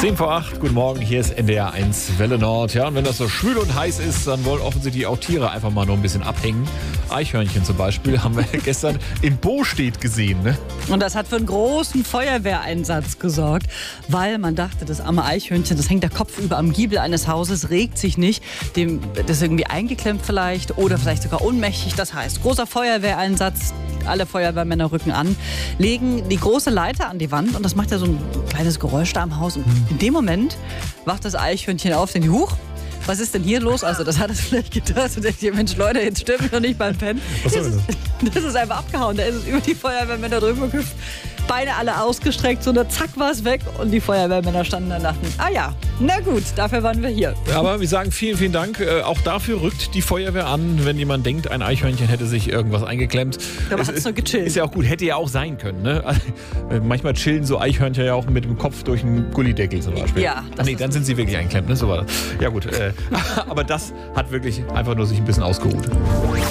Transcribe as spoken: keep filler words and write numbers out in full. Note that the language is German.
zehn vor acht, guten Morgen, hier ist N D R eins Welle Nord. Ja, und wenn das so schwül und heiß ist, dann wollen offensichtlich auch Tiere einfach mal noch ein bisschen abhängen. Eichhörnchen zum Beispiel haben wir gestern in Bostedt gesehen. Ne? Und das hat für einen großen Feuerwehreinsatz gesorgt, weil man dachte, das arme Eichhörnchen, das hängt der Kopf über am Giebel eines Hauses, regt sich nicht. Dem, das ist irgendwie eingeklemmt vielleicht oder vielleicht sogar ohnmächtig. Das heißt, großer Feuerwehreinsatz. Alle Feuerwehrmänner rücken an, legen die große Leiter an die Wand und das macht ja so ein kleines Geräusch da im Haus. Und in dem Moment wacht das Eichhörnchen auf, denkt, huch, was ist denn hier los? Also das hat es vielleicht gedacht und denkt, Mensch Leute, jetzt stimmt noch nicht beim Pennen. Was Das soll ist, das? das ist einfach abgehauen, da ist es über die Feuerwehrmänner drüber gehüpft. Beine alle ausgestreckt, so eine zack war es weg und die Feuerwehrmänner standen da und dachten, ah ja, na gut, dafür waren wir hier. Aber wir sagen vielen, vielen Dank. Äh, auch dafür rückt die Feuerwehr an, wenn jemand denkt, ein Eichhörnchen hätte sich irgendwas eingeklemmt. Aber hat es nur gechillt. Ist ja auch gut, hätte ja auch sein können. Ne? Manchmal chillen so Eichhörnchen ja auch mit dem Kopf durch einen Gullideckel zum Beispiel. Ja, Ach nee, dann sind sie wirklich eingeklemmt. Ne? So war das. Ja gut, äh, aber das hat wirklich einfach nur sich ein bisschen ausgeruht.